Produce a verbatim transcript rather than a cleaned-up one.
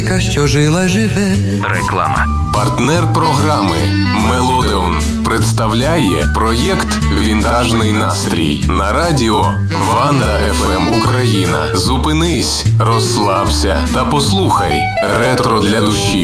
що жила живе. Реклама. Партнер програми Мелодеон представляє проєкт «Вінтажний настрій» на радіо Ванда еф ем Україна. Зупинись, розслабся та послухай ретро для душі.